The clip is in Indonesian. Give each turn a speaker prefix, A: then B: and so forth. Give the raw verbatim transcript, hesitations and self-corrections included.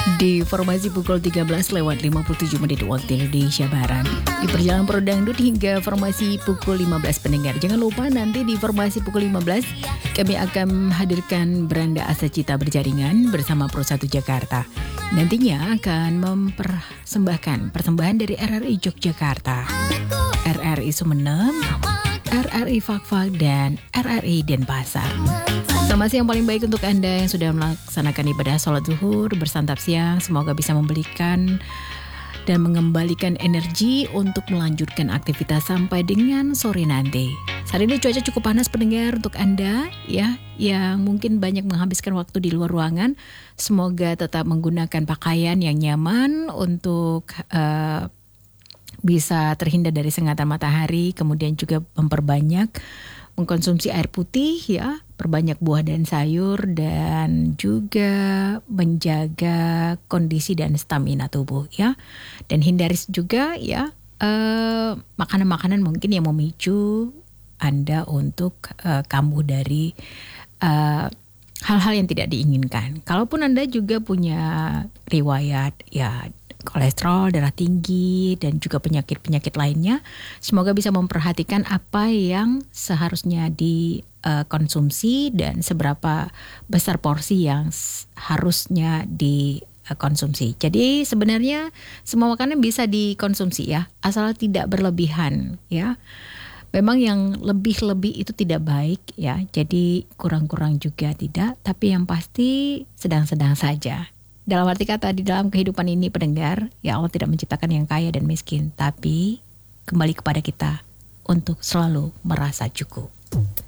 A: Di formasi pukul tiga belas lewat lima puluh tujuh menit waktu Indonesia Barat. Di perjalanan Pro Dangdut hingga formasi pukul lima belas pendengar. Jangan lupa nanti di formasi pukul lima belas kami akan hadirkan Beranda Asa Cita Berjaringan bersama Pro satu Jakarta. Nantinya akan mempersembahkan persembahan dari R R I Yogyakarta, R R I Sumeneb, R R I Fakfak, dan R R I Denpasar. Selamat siang paling baik untuk Anda yang sudah melaksanakan ibadah sholat zuhur, bersantap siang. Semoga bisa memberikan dan mengembalikan energi untuk melanjutkan aktivitas sampai dengan sore nanti. Saat ini cuaca cukup panas pendengar untuk Anda ya, yang mungkin banyak menghabiskan waktu di luar ruangan. Semoga tetap menggunakan pakaian yang nyaman untuk uh, bisa terhindar dari sengatan matahari, kemudian juga memperbanyak mengkonsumsi air putih ya, perbanyak buah dan sayur, dan juga menjaga kondisi dan stamina tubuh ya. Dan hindari juga ya eh, makanan-makanan mungkin yang memicu Anda untuk eh, kambuh dari eh, hal-hal yang tidak diinginkan. Kalaupun Anda juga punya riwayat ya kolesterol, darah tinggi, dan juga penyakit-penyakit lainnya, semoga bisa memperhatikan apa yang seharusnya dikonsumsi dan seberapa besar porsi yang harusnya dikonsumsi. Jadi sebenarnya semua makanan bisa dikonsumsi ya, asal tidak berlebihan ya. Memang yang lebih-lebih itu tidak baik ya, jadi kurang-kurang juga tidak, tapi yang pasti sedang-sedang saja. Dalam arti kata, di dalam kehidupan ini pendengar, ya Allah tidak menciptakan yang kaya dan miskin, tapi kembali kepada kita untuk selalu merasa cukup.